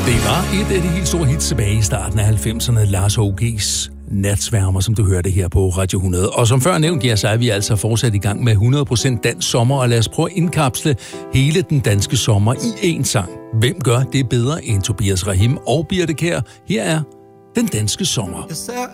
Det var et af de helt store hits tilbage i starten af 90'erne, Lars H.G.'s Natsværmer, som du hørte her på Radio 100. Og som før nævnt, ja, så er vi altså fortsat i gang med 100% dansk sommer, og lad os prøve at indkapsle hele den danske sommer i én sang. Hvem gør det bedre end Tobias Rahim og Birthe Kjær? Her er Den Danske Sommer.